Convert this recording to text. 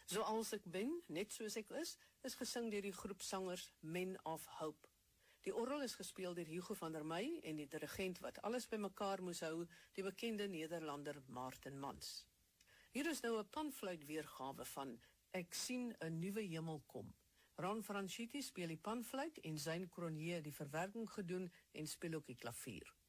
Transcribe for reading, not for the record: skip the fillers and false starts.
Zoals ek ben, net soos ek is gesing deur die groep sangers Men of Hope. Die orgel is gespeel deur Hugo van der Meij en die dirigent wat alles bymekaar moes hou, die bekende Nederlander Maarten Mans. Hier is nou 'n panfluitweergawe van Ek sien 'n nuwe hemel kom. Ron Franchitti speel die panfluit en Zyn Cronje die verwerking gedoen en speel ook die klavier.